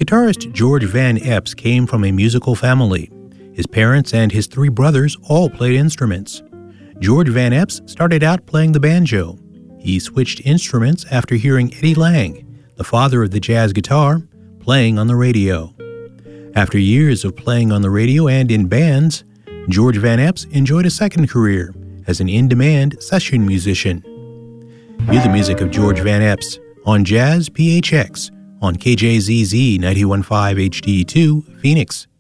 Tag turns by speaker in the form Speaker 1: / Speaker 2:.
Speaker 1: Guitarist George Van Eps came from a musical family. His parents and his three brothers all played instruments. George Van Eps started out playing the banjo. He switched instruments after hearing Eddie Lang, the father of the jazz guitar, playing on the radio. After years of playing on the radio and in bands, George Van Eps enjoyed a second career as an in-demand session musician. Hear the music of George Van Eps on Jazz PHX on KJZZ 91.5 HD2, Phoenix.